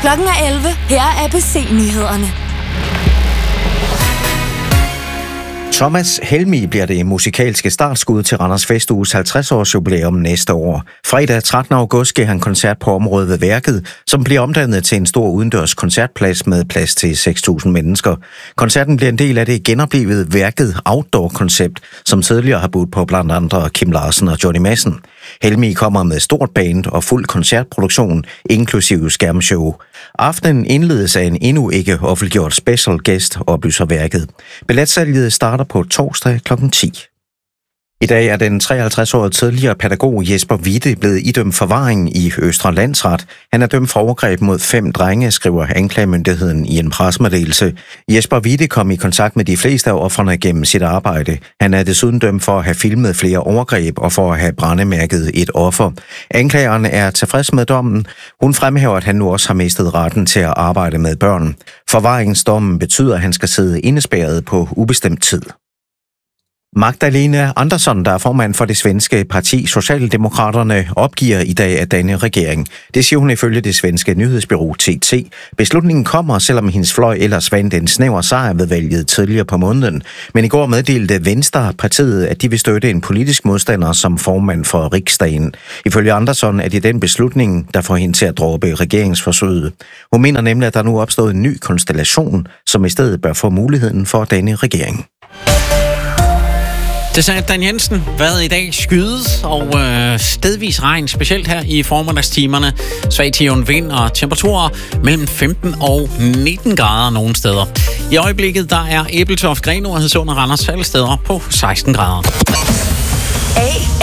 Klokken er 11. Her er ABC-nyhederne. Thomas Helmig bliver det musikalske startskud til Randers Festuges 50-års jubilæum næste år. Fredag 13. august giver han koncert på området ved Værket, som bliver omdannet til en stor udendørs koncertplads med plads til 6.000 mennesker. Koncerten bliver en del af det genoplevede Værket Outdoor-koncept, som tidligere har budt på blandt andre Kim Larsen og Johnny Madsen. Helmig kommer med stort band og fuld koncertproduktion, inklusive skærmshow. Aftenen indledes af en endnu ikke offentliggjort special guest, oplyser Værket. Billetsalget starter på torsdag kl. 10. I dag er den 53-årige tidligere pædagog Jesper Witte blevet idømt forvaring i Østre Landsret. Han er dømt for overgreb mod 5 drenge, skriver anklagemyndigheden i en pressemeddelelse. Jesper Witte kom i kontakt med de fleste af ofrene gennem sit arbejde. Han er desuden dømt for at have filmet flere overgreb og for at have brændemærket et offer. Anklageren er tilfreds med dommen. Hun fremhæver, at han nu også har mistet retten til at arbejde med børn. Forvaringsdommen betyder, at han skal sidde indespærret på ubestemt tid. Magdalena Andersson, der er formand for det svenske parti Socialdemokraterne, opgiver i dag at danne regering. Det siger hun ifølge det svenske nyhedsbureau TT. Beslutningen kommer, selvom hendes fløj ellers vandt en snæver sejr ved valget tidligere på måneden. Men i går meddelte Venstre-partiet, at de vil støtte en politisk modstander som formand for Riksdagen. Ifølge Andersson er det den beslutning, der får hende til at droppe regeringsforsøget. Hun mener nemlig, at der nu er opstået en ny konstellation, som i stedet bør få muligheden for at danne regering. Det sagde Dan Jensen. Vejret i dag skydes og stedvis regn, specielt her i formiddagstimerne. Svag til jævn vind og temperaturer mellem 15 og 19 grader nogle steder. I øjeblikket der er Ebeltoft, Grenaa, Hadsund og Randers alle steder på 16 grader.